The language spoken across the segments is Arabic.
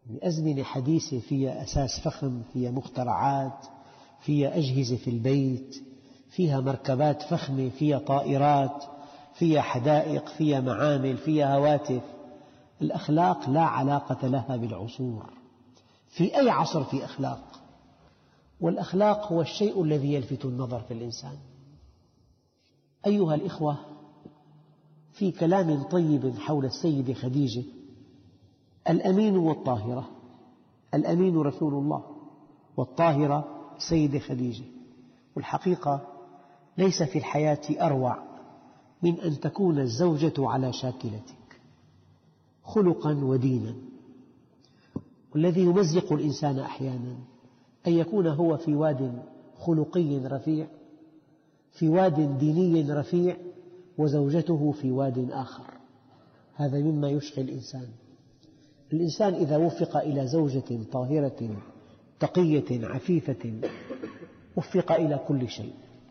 أزمنة حديثة فيها أساس فخم، فيها مخترعات، فيها أجهزة في البيت، فيها مركبات فخمة، فيها طائرات، فيها حدائق، فيها معامل، فيها هواتف. الأخلاق لا علاقة لها بالعصور. في أي عصر في أخلاق، والأخلاق هو الشيء الذي يلفت النظر في الإنسان. أيها الإخوة، في كلام طيب حول السيدة خديجة: الأمين والطاهرة. الأمين رسول الله، والطاهرة السيدة خديجة. والحقيقة ليس في الحياة أروع من أن تكون الزوجة على شاكلتك خلقا ودينا. والذي يمزق الإنسان أحيانا أن يكون هو في واد خلقي رفيع، في واد ديني رفيع، وزوجته في واد آخر. هذا مما يشغل الإنسان. الإنسان إذا وفق إلى زوجة طاهرة تقية عفيفة وفق إلى كل شيء.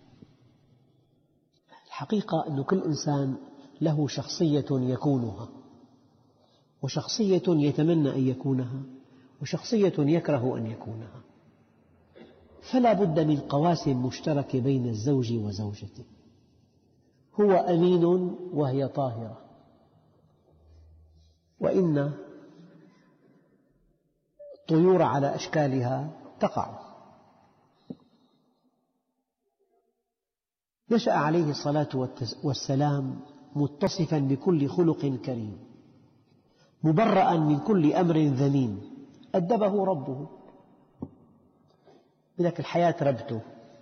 الحقيقة أن كل إنسان له شخصية يكونها، وشخصية يتمنى أن يكونها، وشخصية يكره أن يكونها. فلا بد من قواسم مشتركة بين الزوج وزوجته. هو أمين وهي طاهرة، وإن الطيور على أشكالها تقع. نشأ عليه الصلاة والسلام متصفا بكل خلق كريم، مبرأ من كل أمر ذميم. أدبه ربه. لك الحياة ربته،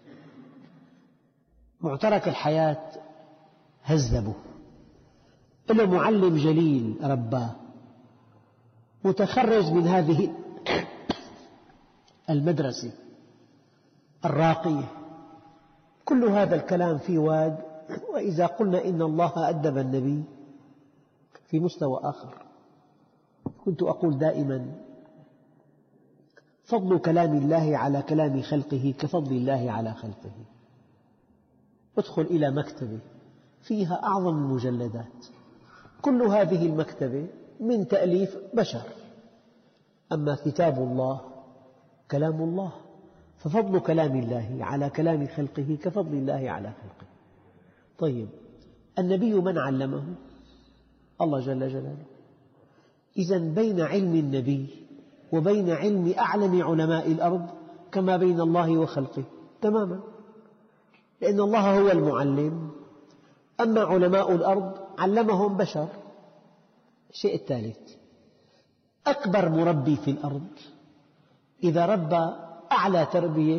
معترك الحياة هذبه، له معلم جليل رباه، متخرج من هذه المدرسة الراقية. كل هذا الكلام في واد، وإذا قلنا إن الله أدب النبي في مستوى آخر. كنت أقول دائما: فضل كلام الله على كلام خلقه كفضل الله على خلقه. ادخل إلى مكتبة فيها أعظم المجلدات، كل هذه المكتبة من تأليف بشر، أما كتاب الله كلام الله، ففضل كلام الله على كلام خلقه كفضل الله على خلقه. طيب، النبي من علمه؟ الله جل جلاله. إذن بين علم النبي وبين علم أعلم علماء الأرض كما بين الله وخلقه تماما، لأن الله هو المعلم، أما علماء الأرض علمهم بشر. الشيء الثالث: أكبر مربي في الأرض إذا ربى أعلى تربية،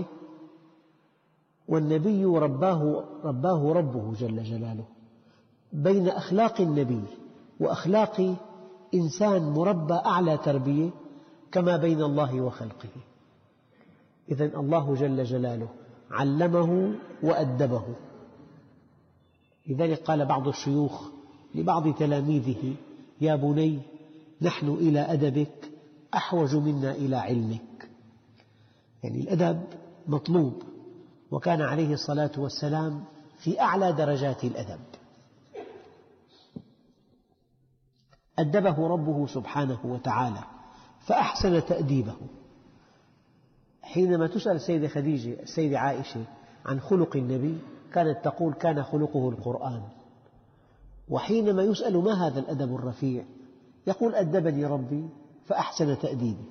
والنبي رباه ربه جل جلاله. بين أخلاق النبي وأخلاق إنسان مربى أعلى تربية كما بين الله وخلقه. إذن الله جل جلاله علمه وأدبه. لذلك قال بعض الشيوخ لبعض تلاميذه: يا بني، نحن إلى أدبك أحوج منا إلى علمك. يعني الأدب مطلوب، وكان عليه الصلاة والسلام في أعلى درجات الأدب. أدبه ربه سبحانه وتعالى فأحسن تأديبه. حينما تسأل السيدة خديجة السيدة عائشة عن خلق النبي كانت تقول: كان خلقه القرآن. وحينما يسأل: ما هذا الأدب الرفيع؟ يقول: أدبني ربي فأحسن تأديبي.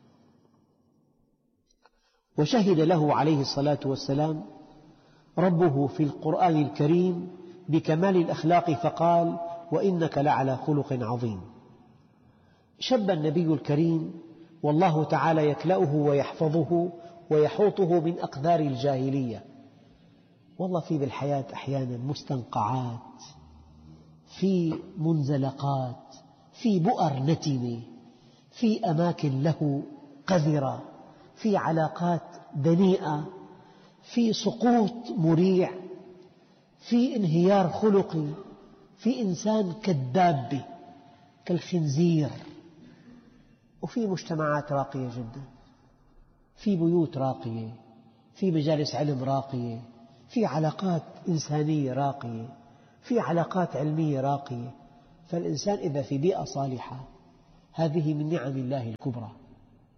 وشهد له عليه الصلاة والسلام ربه في القرآن الكريم بكمال الأخلاق فقال: وإنك لعلى خلق عظيم. شب النبي الكريم والله تعالى يكلأه ويحفظه ويحوطه من أقدار الجاهلية. والله في بالحياة أحيانا مستنقعات، في منزلقات، في بؤر نتنة، في أماكن له قذرة، في علاقات دنيئة، في سقوط مريع، في انهيار خلقي، في إنسان كالدابة كالخنزير. وفي مجتمعات راقية جدا، في بيوت راقية، في مجالس علم راقية، في علاقات إنسانية راقية، في علاقات علمية راقية. فالإنسان إذا في بيئة صالحة هذه من نعم الله الكبرى.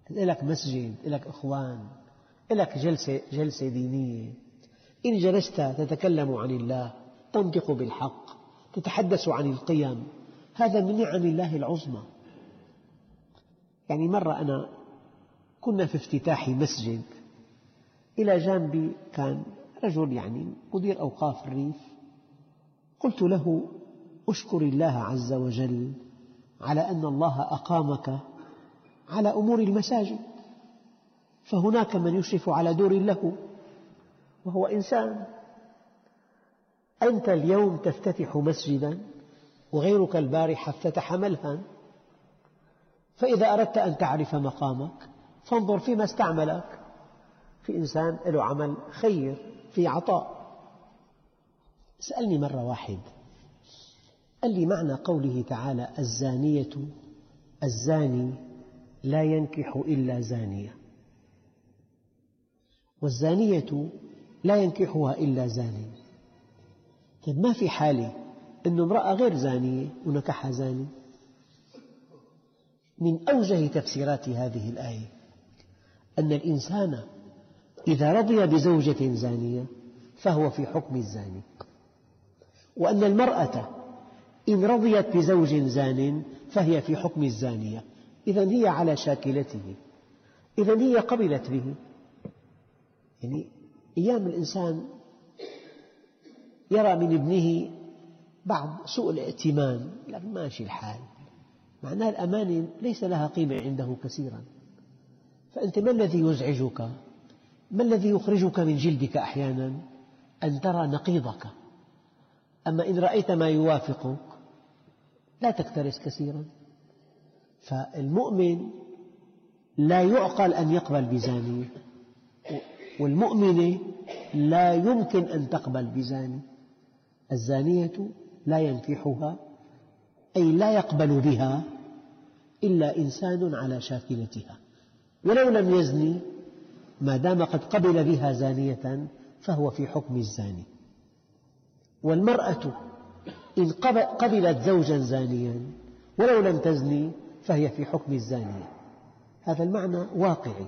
لك مسجد، لك إخوان، لك جلسة دينية، إن جلست تتكلم عن الله، تنطق بالحق، تتحدث عن القيم، هذا من نعم الله العظمى. يعني مرة كنا في افتتاح مسجد، إلى جانبي كان رجل مدير أوقاف الريف، قلت له: أشكر الله عز وجل على أن الله أقامك على أمور المساجد، فهناك من يشرف على دور له وهو إنسان. أنت اليوم تفتتح مسجدا وغيرك البارحة افتتح ملهى، فإذا أردت أن تعرف مقامك فانظر فيما استعملك، في إنسان له عمل خير في عطاء. سألني مرة واحد قال لي: معنى قوله تعالى الزاني لا ينكح إلا زانية، والزانية لا ينكحها إلا زاني، طيب ما في حالة أن امرأة غير زانية ونكحها زاني؟ من أوجه تفسيرات هذه الآية أن الإنسان إذا رضي بزوجة زانية فهو في حكم الزاني، وأن المرأة إن رضيت بزوج زان فهي في حكم الزانية. إذن هي على شاكلته، إذن هي قبلت به. أيام الإنسان يرى من ابنه بعض سوء الائتمان، لكن ماشي الحال، معناه الأمانة ليس لها قيمة عنده كثيرا. فأنت ما الذي يزعجك؟ ما الذي يخرجك من جلدك أحيانا؟ أن ترى نقيضك. أما إن رأيت ما يوافقك لا تكترث كثيرا. فالمؤمن لا يعقل أن يقبل بزانية، والمؤمنة لا يمكن أن تقبل بزاني. الزانية لا ينكحها، أي لا يقبل بها إلا إنسان على شاكلتها، ولو لم يزني ما دام قد قبل بها زانية فهو في حكم الزاني. والمرأة إن قبلت زوجا زانيا ولو لم تزني فهي في حكم الزانية. هذا المعنى واقعي.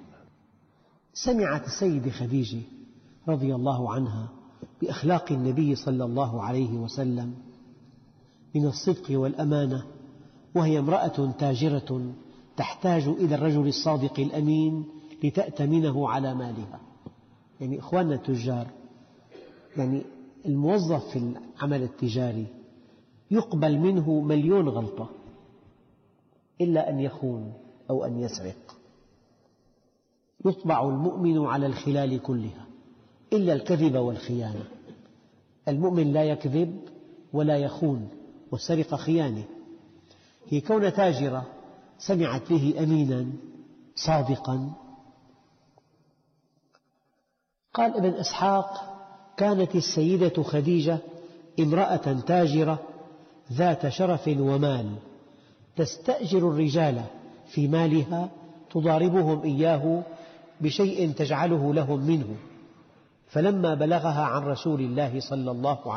سمعت السيدة خديجة رضي الله عنها بأخلاق النبي صلى الله عليه وسلم من الصدق والأمانة، وهي امرأة تاجرة تحتاج إلى الرجل الصادق الأمين لتأتمنه على مالها. إخواننا التجار، الموظف في العمل التجاري يقبل منه 1,000,000 غلطة إلا أن يخون أو أن يسرق. يطبع المؤمن على الخلال كلها إلا الكذب والخيانة. المؤمن لا يكذب ولا يخون، والسرقة خيانة. هي كون تاجرة سمعت به أمينا صادقا. قال ابن إسحاق: كانت السيدة خديجة امرأة تاجرة ذات شرف ومال، تستأجر الرجال في مالها تضاربهم إياه بشيء تجعله لهم منه. فلما بلغها عن رسول الله صلى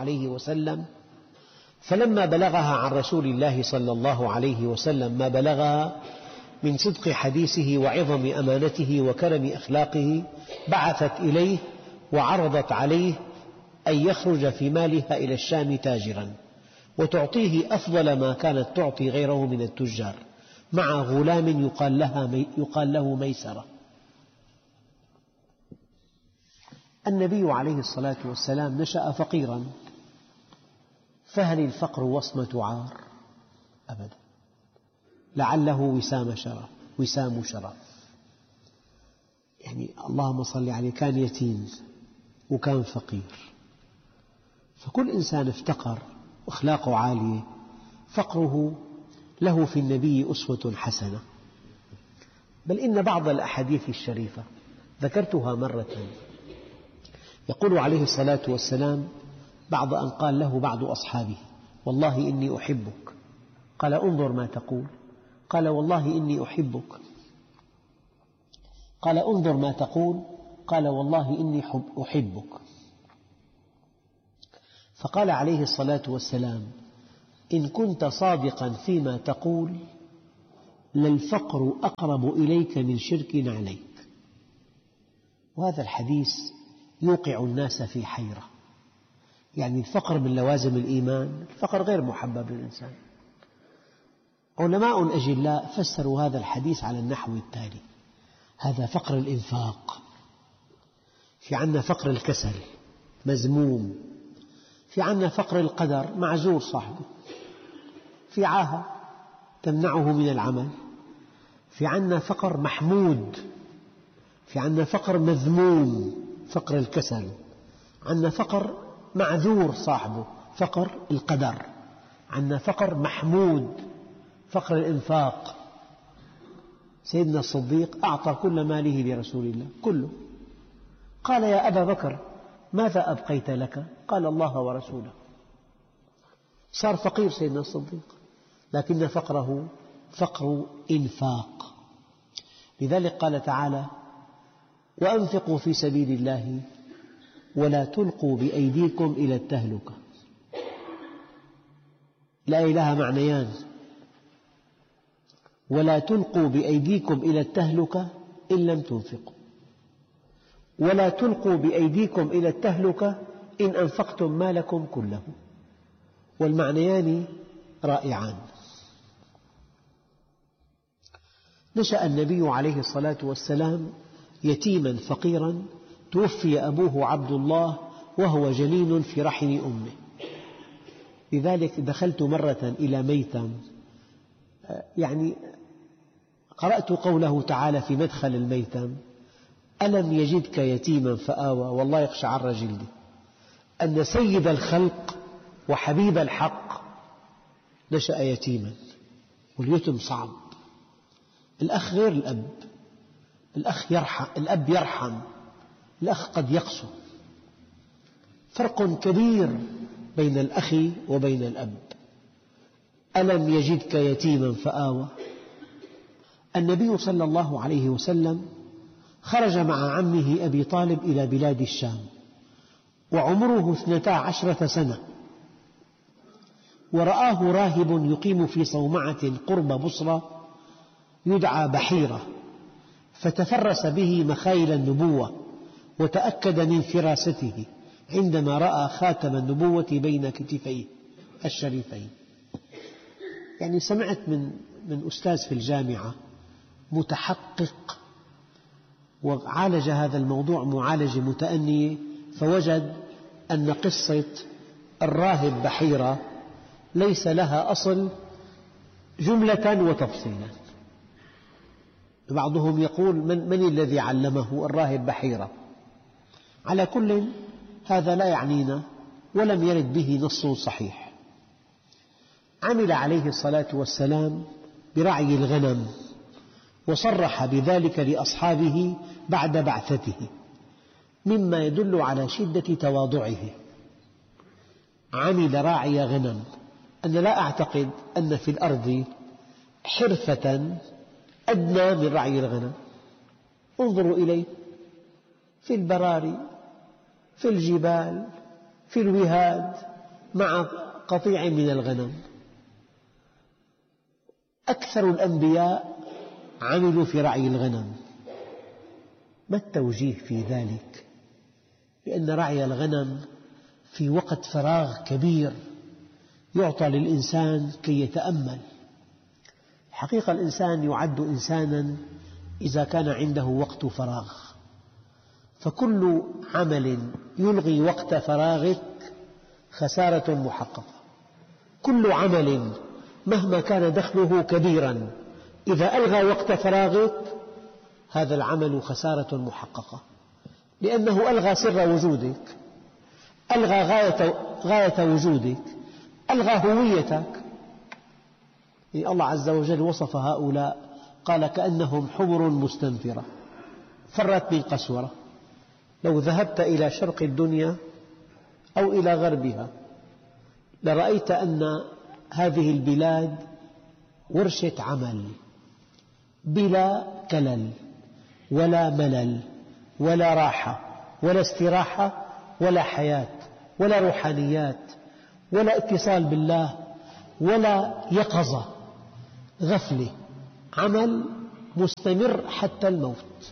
الله عليه وسلم ما بلغها من صدق حديثه وعظم أمانته وكرم أخلاقه، بعثت إليه وعرضت عليه أن يخرج في مالها إلى الشام تاجرا، وتعطيه أفضل ما كانت تعطي غيره من التجار، مع غلام يقال له ميسرة. النبي عليه الصلاة والسلام نشأ فقيرا، فهل الفقر وصمة عار؟ أبدا، لعله وسام شرف. اللهم صل عليه، كان يتيم وكان فقير، فكل إنسان افتقر وأخلاقه عالية فقره له في النبي أسوة حسنة. بل إن بعض الأحاديث الشريفة ذكرتها مرة، يقول عليه الصلاة والسلام بعد أن قال له بعض أصحابه: والله إني أحبك. قال: انظر ما تقول. قال: والله إني أحبك. قال: انظر ما تقول. قال: والله إني أحبك. فقال عليه الصلاة والسلام: إن كنت صادقا فيما تقول للفقر أقرب إليك من شرك عليك. وهذا الحديث يوقع الناس في حيرة. يعني الفقر من لوازم الإيمان، الفقر غير محبب للإنسان. علماء أجلاء فسروا هذا الحديث على النحو التالي: هذا فقر الإنفاق، في عندنا فقر الكسل مذموم، في عندنا فقر القدر معذور صاحبه، في عاهة تمنعه من العمل، في عندنا فقر محمود، في عندنا فقر مذموم فقر الكسل، عندنا فقر معذور صاحبه فقر القدر، عندنا فقر محمود فقر الإنفاق. سيدنا الصديق أعطى كل ماله لرسول الله كله. قال: يا أبا بكر ماذا أبقيت لك؟ قال: الله ورسوله. صار فقير سيدنا الصديق، لكن فقره فقر إنفاق. لذلك قال تعالى: وأنفقوا في سبيل الله ولا تلقوا بأيديكم إلى التهلكة. الآية لها معنيان: ولا تلقوا بأيديكم إلى التهلكة إن لم تنفقوا، ولا تلقوا بأيديكم إلى التهلكة إن أنفقتم مالكم كله. والمعنيان رائعان. نشأ النبي عليه الصلاة والسلام يتيما فقيرا، توفي أبوه عبد الله وهو جنين في رحم أمه. لذلك دخلت مرة إلى ميتم، يعني قرأت قوله تعالى في مدخل الميتم: ألم يجدك يتيما فآوى. والله يقشعر جلدي أن سيد الخلق وحبيب الحق نشأ يتيما. واليتم صعب. الأخ غير الأب، الأب يرحم، الأخ قد يقسو. فرق كبير بين الأخ وبين الأب. ألم يجدك يتيما فآوى. النبي صلى الله عليه وسلم خرج مع عمه أبي طالب إلى بلاد الشام وعمره 12 سنة، ورآه راهب يقيم في صومعة قرب بصرة يدعى بحيرة، فتفرس به مخايل النبوة وتأكد من فراسته عندما رأى خاتم النبوة بين كتفيه الشريفين. يعني سمعت من أستاذ في الجامعة متحقق وعالج هذا الموضوع معالجة متأنية، فوجد أن قصة الراهب بحيرة ليس لها أصل جملة وتفصيلا. بعضهم يقول: من الذي علمه الراهب بحيرة؟ على كل هذا لا يعنينا، ولم يرد به نص صحيح. عمل عليه الصلاة والسلام برعي الغنم، وصرح بذلك لأصحابه بعد بعثته، مما يدل على شدة تواضعه. عمل راعي غنم. أنا لا أعتقد أن في الأرض حرفة أدنى من رعي الغنم. انظروا إليه في البراري، في الجبال، في الوهاد، مع قطيع من الغنم. أكثر الأنبياء عملوا في رعي الغنم. ما التوجيه في ذلك؟ لأن رعي الغنم في وقت فراغ كبير يعطى للإنسان كي يتأمل. حقيقة الإنسان يعد إنسانا إذا كان عنده وقت فراغ، فكل عمل يلغي وقت فراغك خسارة محققة. كل عمل مهما كان دخله كبيرا إذا ألغى وقت فراغك هذا العمل خسارة محققة، لأنه ألغى سر وجودك، ألغى غاية وجودك، ألغى هويتك. الله عز وجل وصف هؤلاء قال: كأنهم حمر مستنفرة فرت من قسورة. لو ذهبت إلى شرق الدنيا أو إلى غربها لرأيت أن هذه البلاد ورشة عمل بلا كلل ولا ملل ولا راحة ولا استراحة ولا حياة ولا روحانيات ولا اتصال بالله ولا يقظة، غفلة، عمل مستمر حتى الموت.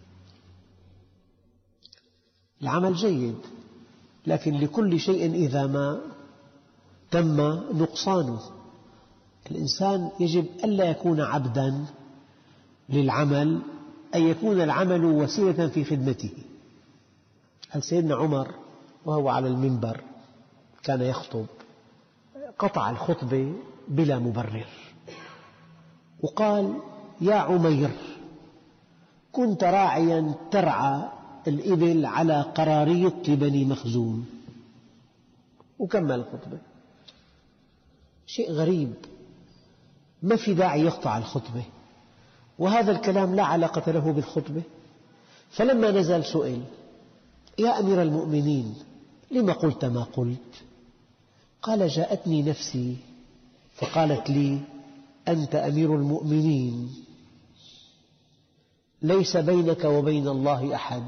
العمل جيد، لكن لكل شيء إذا ما تم نقصانه. الإنسان يجب ألا يكون عبداً للعمل، أن يكون العمل وسيلة في خدمته. سيدنا عمر وهو على المنبر كان يخطب، قطع الخطبة بلا مبرر وقال: يا عمير، كنت راعياً ترعى الإبل على قراريط لبني مخزوم، وكمل الخطبة. شيء غريب، ما في داعي يقطع الخطبة، وهذا الكلام لا علاقة له بالخطبة. فلما نزل سئل: يا أمير المؤمنين، لم قلت ما قلت؟ قال: جاءتني نفسي فقالت لي: أنت أمير المؤمنين، ليس بينك وبين الله أحد.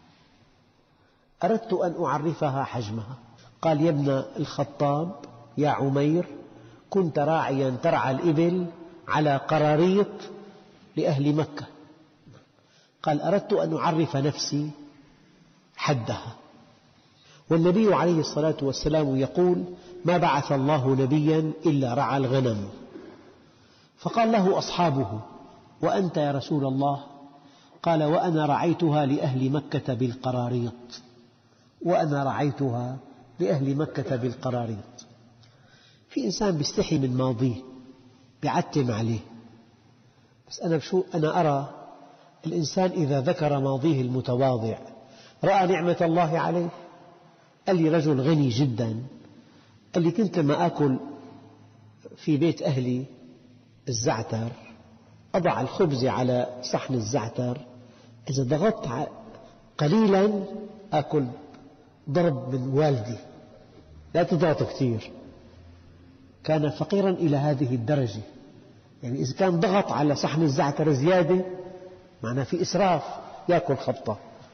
أردت أن أعرفها حجمها. قال: يا ابن الخطاب، يا عمير، كنت راعياً ترعى الإبل على قراريط لأهل مكة. قال: أردت أن أعرف نفسي حدها. والنبي عليه الصلاة والسلام يقول: ما بعث الله نبياً إلا رعى الغنم. فقال له أصحابه: وأنت يا رسول الله؟ قال: وأنا رعيتها لأهل مكة بالقراريط، وأنا رعيتها لأهل مكة بالقراريط. في إنسان بيستحي من ماضيه، بيعتم عليه. بس أنا أرى الإنسان إذا ذكر ماضيه المتواضع، رأى نعمة الله عليه. قال لي رجل غني جدا، قال لي: كنت لما آكل في بيت أهلي الزعتر، أضع الخبز على صحن الزعتر، إذا ضغطت قليلا آكل ضرب من والدي، لا تضغط كثير. كان فقيرا إلى هذه الدرجة، يعني إذا كان ضغط على صحن الزعتر زيادة معناه في إسراف، يأكل خبطة.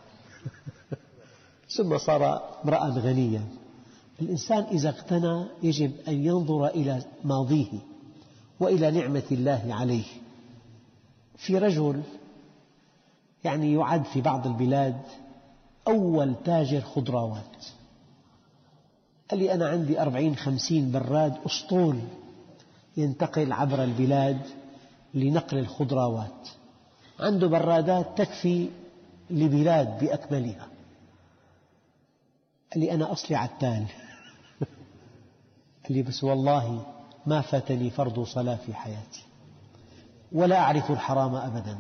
ثم صار امرأ غنيا. الإنسان إذا اغتنى يجب أن ينظر إلى ماضيه وإلى نعمة الله عليه. في رجل يعني يعد في بعض البلاد أول تاجر خضروات، قال لي: أنا عندي 40-50 براد أسطول ينتقل عبر البلاد لنقل الخضروات، عنده برادات تكفي لبلاد بأكملها. قال لي: أنا أصلي عتال. قال لي: بس والله ما فاتني فرض صلاة في حياتي، ولا أعرف الحرام أبدا،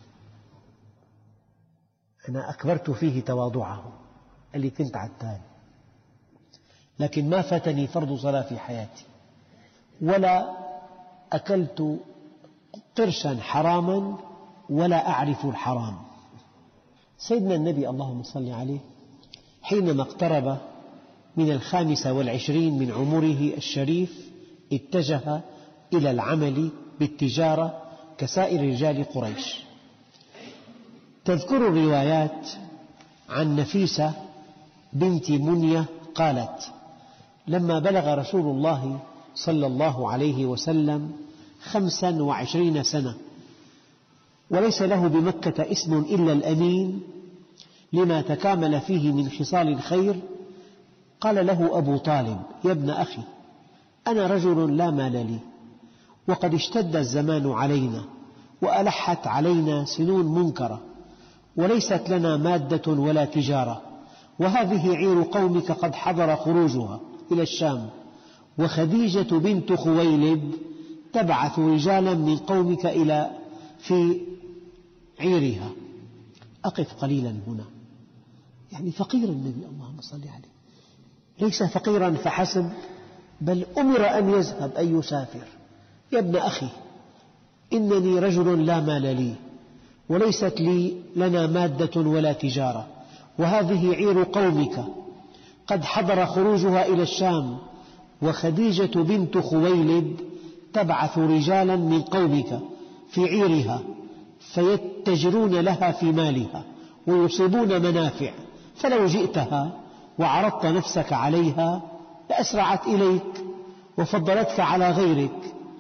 أنا أكبرت فيه تواضعه. قال لي: كنت عتال، لكن ما فاتني فرض صلاة في حياتي، ولا أكلت قرشا حراما، ولا أعرف الحرام. سيدنا النبي اللهم صل عليه حينما اقترب من 25 من عمره الشريف اتجه إلى العمل بالتجارة كسائر رجال قريش. تذكر الروايات عن نفيسة بنت منية قالت: لما بلغ رسول الله صلى الله عليه وسلم 25 سنة وليس له بمكة اسم إلا الأمين لما تكامل فيه من خصال الخير، قال له أبو طالب: يا ابن أخي، أنا رجل لا مال لي، وقد اشتد الزمان علينا، وألحت علينا سنون منكرة، وليست لنا مادة ولا تجارة، وهذه عير قومك قد حضر خروجها إلى الشام، وخديجة بنت خويلد تبعث رجالا من قومك في عيرها. أقف قليلا هنا. يعني فقير النبي اللهم صل عليه، ليس فقيرا فحسب، بل أمر أن يذهب، أن يسافر. يا ابن أخي، إنني رجل لا مال لي، وليست لنا مادة ولا تجارة، وهذه عير قومك قد حضر خروجها إلى الشام، وخديجة بنت خويلد تبعث رجالا من قومك في عيرها فيتجرون لها في مالها ويصيبون منافع، فلو جئتها وعرضت نفسك عليها لأسرعت إليك وفضلتك على غيرك،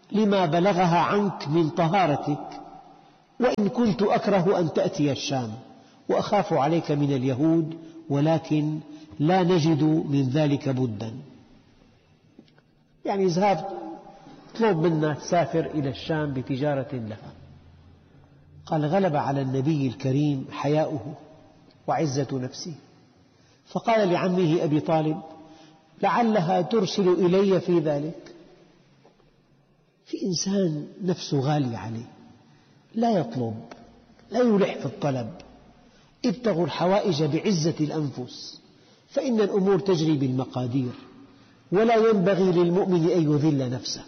لما بلغها عنك من طهارتك، وإن كنت أكره أن تأتي الشام وأخاف عليك من اليهود، ولكن لا نجد من ذلك بدا. يعني اذهب اطلب منا تسافر إلى الشام بتجارة لها. قال: غلب على النبي الكريم حياؤه وعزة نفسه، فقال لعمه أبي طالب: لعلها ترسل إلي في ذلك. في إنسان نفسه غالية عليه، لا يطلب، لا يلح في الطلب. ابتغوا الحوائج بعزة الأنفس، فإن الأمور تجري بالمقادير، ولا ينبغي للمؤمن أن يذل نفسه.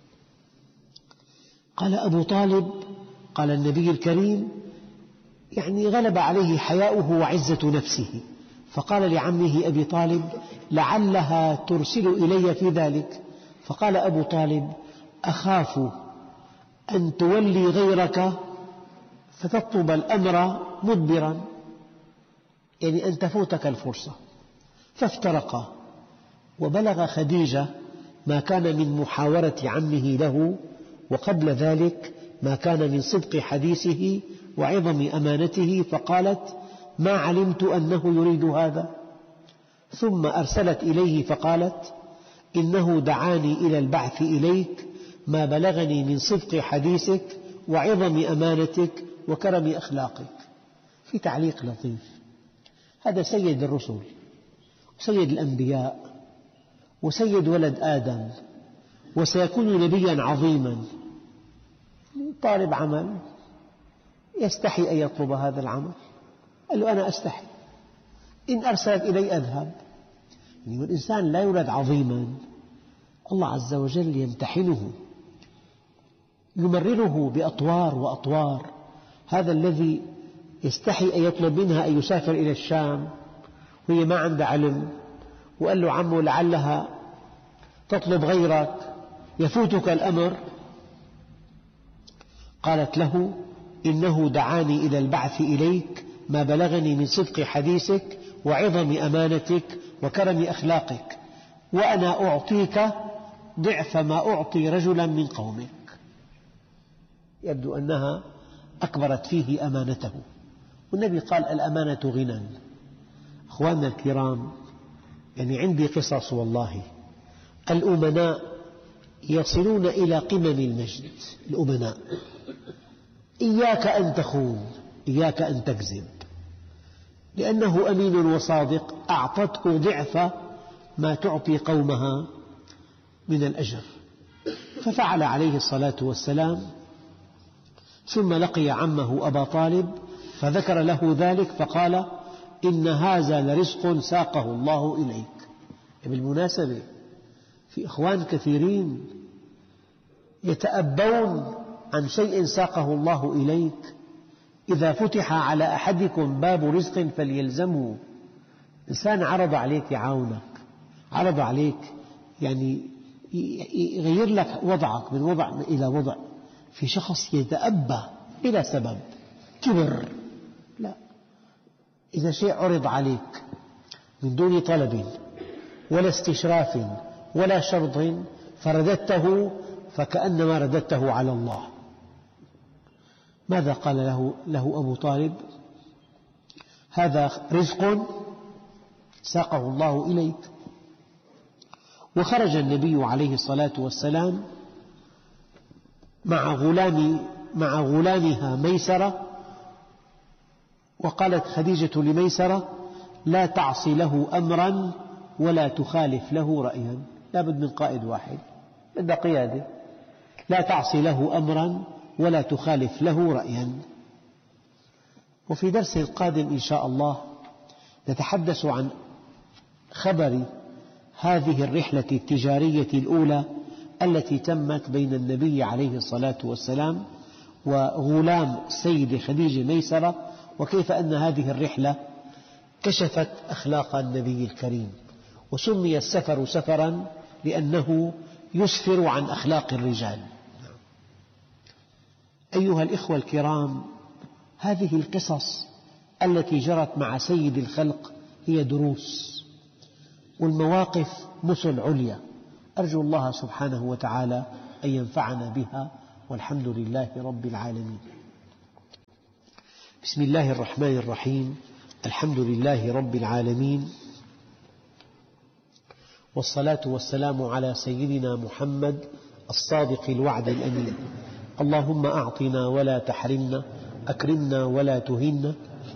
قال أبو طالب، قال النبي الكريم: يعني غلب عليه حياؤه وعزة نفسه، فقال لعمه أبي طالب: لعلها ترسل إلي في ذلك. فقال أبو طالب: أخاف أن تولي غيرك فتطلب الأمر مدبرا، يعني أن تفوتك الفرصة. فافترقا، وبلغ خديجة ما كان من محاورة عمه له، وقبل ذلك ما كان من صدق حديثه وعظم أمانته، فقالت: ما علمت أنه يريد هذا. ثم أرسلت إليه فقالت: إنه دعاني إلى البعث إليك، ما بلغني من صدق حديثك وعظم أمانتك وكرم أخلاقك. في تعليق لطيف: هذا سيد الرسل وسيد الأنبياء وسيد ولد آدم، وسيكون نبيا عظيما، طالب عمل يستحي أن يطلب هذا العمل. قال له: أنا أستحي، إن أرسلت إلي أذهب. يعني الإنسان لا يولد عظيما، الله عز وجل يمتحنه، يمرره بأطوار وأطوار. هذا الذي يستحي أن يطلب منها أن يسافر إلى الشام وهي ما عندها علم، وقال له: عمو لعلها تطلب غيرك يفوتك الأمر. قالت له: إنه دعاني إلى البعث إليك، ما بلغني من صدق حديثك وعظم أمانتك وكرم أخلاقك، وأنا أعطيك ضعف ما أعطي رجلا من قومك. يبدو أنها أكبرت فيه أمانته، والنبي قال: الأمانة غنى. أخواننا الكرام، يعني عندي قصص والله. الأمناء يصلون إلى قمم المجد. الأمناء، إياك أن تخون، إياك أن تكذب، لأنه أمين وصادق، أعطته ضعف ما تعطي قومها من الأجر. ففعل عليه الصلاة والسلام، ثم لقي عمه أبا طالب فذكر له ذلك، فقال: إن هذا لرزق ساقه الله إليك. بالمناسبة، في إخوان كثيرين يتأبون عن شيء ساقه الله إليك. إذا فتح على أحدكم باب رزق فليلزمه. إنسان عرض عليك يعاونك، عرض عليك يعني يغير لك وضعك من وضع إلى وضع. في شخص يتأبى بلا سبب، كبر. لا، إذا شيء عرض عليك من دون طلب ولا استشراف ولا شرط فرددته، فكأنما رددته على الله. ماذا قال له أبو طالب؟ هذا رزق ساقه الله إليك. وخرج النبي عليه الصلاة والسلام مع غلامها ميسرة، وقالت خديجة لميسرة: لا تعصي له أمرا ولا تخالف له رأيا. لا بد من قائد واحد، بدها قيادة. لا تعصي له أمرا ولا تخالف له رأيا. وفي درس قادم إن شاء الله نتحدث عن خبر هذه الرحلة التجارية الأولى التي تمت بين النبي عليه الصلاة والسلام وغلام السيدة خديجة ميسرة، وكيف أن هذه الرحلة كشفت أخلاق النبي الكريم. وسمي السفر سفرا لأنه يسفر عن أخلاق الرجال. أيها الإخوة الكرام، هذه القصص التي جرت مع سيد الخلق هي دروس، والمواقف مثل عليا. أرجو الله سبحانه وتعالى أن ينفعنا بها، والحمد لله رب العالمين. بسم الله الرحمن الرحيم. الحمد لله رب العالمين، والصلاة والسلام على سيدنا محمد الصادق الوعد الأمين. اللهم أعطنا ولا تحرمنا، أكرمنا ولا تهنا،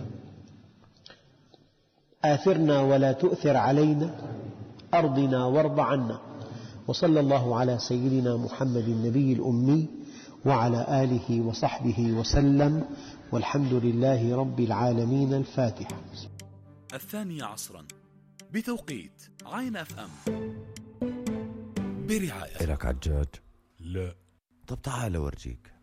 آثرنا ولا تؤثر علينا، أرضنا وارض عنا. وصلى الله على سيدنا محمد النبي الأمي وعلى آله وصحبه وسلم، والحمد لله رب العالمين. الفاتحة. 12 بتوقيت عين FM برعاية. إلك عجاج؟ لا. طب تعال أورجيك.